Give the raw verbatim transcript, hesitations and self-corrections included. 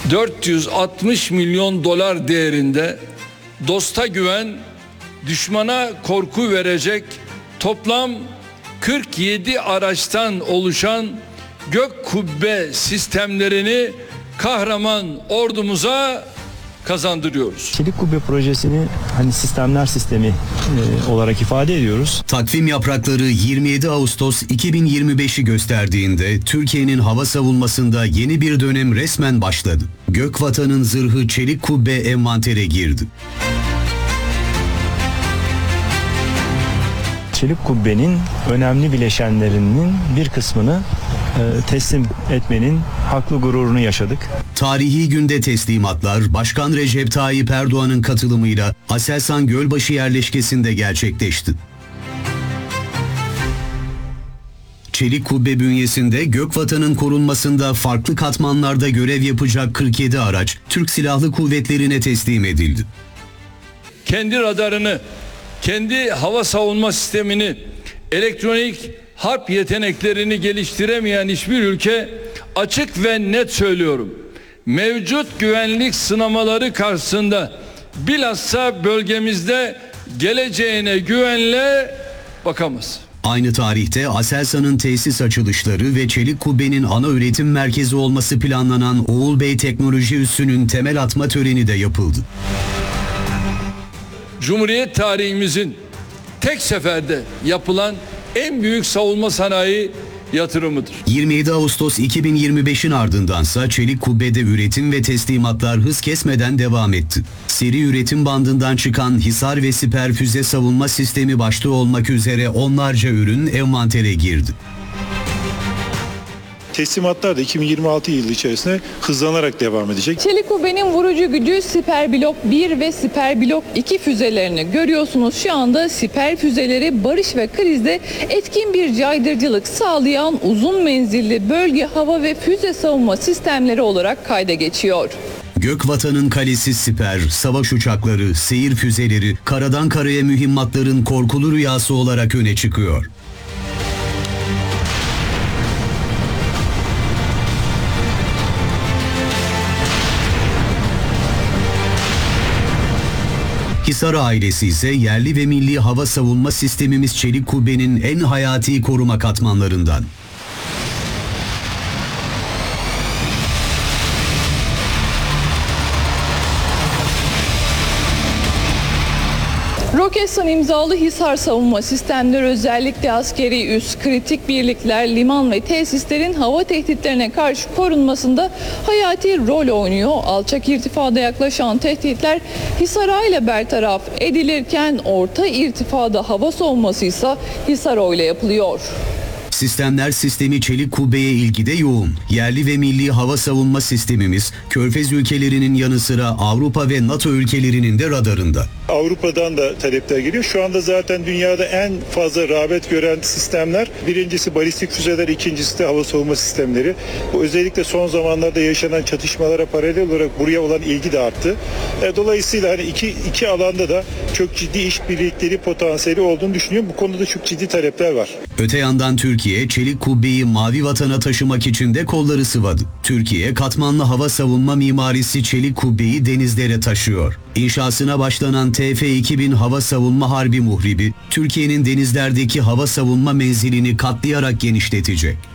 dört yüz altmış milyon dolar değerinde dosta güven, düşmana korku verecek toplam kırk yedi araçtan oluşan gök kubbe sistemlerini kahraman ordumuza kazandırıyoruz. Çelik kubbe projesini hani sistemler sistemi e, olarak ifade ediyoruz. Takvim yaprakları yirmi yedi Ağustos iki bin yirmi beşi gösterdiğinde Türkiye'nin hava savunmasında yeni bir dönem resmen başladı. Gökvatan'ın zırhı çelik kubbe envantere girdi. Çelik kubbenin önemli bileşenlerinin bir kısmını e, teslim etmenin haklı gururunu yaşadık. Tarihi günde teslimatlar Başkan Recep Tayyip Erdoğan'ın katılımıyla Aselsan Gölbaşı yerleşkesinde gerçekleşti. Çelik kubbe bünyesinde Gökvatan'ın korunmasında farklı katmanlarda görev yapacak kırk yedi araç Türk Silahlı Kuvvetleri'ne teslim edildi. Kendi radarını, kendi hava savunma sistemini, elektronik harp yeteneklerini geliştiremeyen hiçbir ülke, açık ve net söylüyorum, mevcut güvenlik sınamaları karşısında bilhassa bölgemizde geleceğine güvenle bakamaz. Aynı tarihte Aselsan'ın tesis açılışları ve Çelik Kubbe'nin ana üretim merkezi olması planlanan Oğul Bey Teknoloji Üssü'nün temel atma töreni de yapıldı. Cumhuriyet tarihimizin tek seferde yapılan en büyük savunma sanayi yatırımıdır. yirmi yedi Ağustos iki bin yirmi beşin ardındansa Çelik Kubbe'de üretim ve teslimatlar hız kesmeden devam etti. Seri üretim bandından çıkan Hisar ve Siper füze savunma sistemi başta olmak üzere onlarca ürün envantere girdi. Teslimatlar da iki bin yirmi altı yılı içerisinde hızlanarak devam edecek. Çelik kubbenin vurucu gücü Siper Blok bir ve Siper Blok iki füzelerini görüyorsunuz. Şu anda Siper füzeleri barış ve krizde etkin bir caydırıcılık sağlayan uzun menzilli bölge hava ve füze savunma sistemleri olarak kayda geçiyor. Gökvatan'ın kalesi Siper, savaş uçakları, seyir füzeleri, karadan karaya mühimmatların korkulu rüyası olarak öne çıkıyor. Hisar ailesi ise yerli ve milli hava savunma sistemimiz Çelik Kubbe'nin en hayati koruma katmanlarından. Roketsan imzalı Hisar savunma sistemleri özellikle askeri üs, kritik birlikler, liman ve tesislerin hava tehditlerine karşı korunmasında hayati rol oynuyor. Alçak irtifada yaklaşan tehditler Hisar ile bertaraf edilirken orta irtifada hava savunması ise Hisar ile yapılıyor. Sistemler sistemi Çelik Kubbe'ye ilgide yoğun. Yerli ve milli hava savunma sistemimiz Körfez ülkelerinin yanı sıra Avrupa ve NATO ülkelerinin de radarında. Avrupa'dan da talepler geliyor. Şu anda zaten dünyada en fazla rağbet gören sistemler, birincisi balistik füzeler, ikincisi de hava savunma sistemleri. Bu özellikle son zamanlarda yaşanan çatışmalara paralel olarak buraya olan ilgi de arttı. Dolayısıyla hani iki, iki alanda da çok ciddi işbirlikleri potansiyeli olduğunu düşünüyorum. Bu konuda çok ciddi talepler var. Öte yandan Türkiye, Çelik Kubbe'yi mavi vatana taşımak için de kolları sıvadı. Türkiye, katmanlı hava savunma mimarisi Çelik Kubbe'yi denizlere taşıyor. İnşasına başlanan T F iki bin Hava Savunma Harbi Muhribi, Türkiye'nin denizlerdeki hava savunma menzilini katlayarak genişletecek.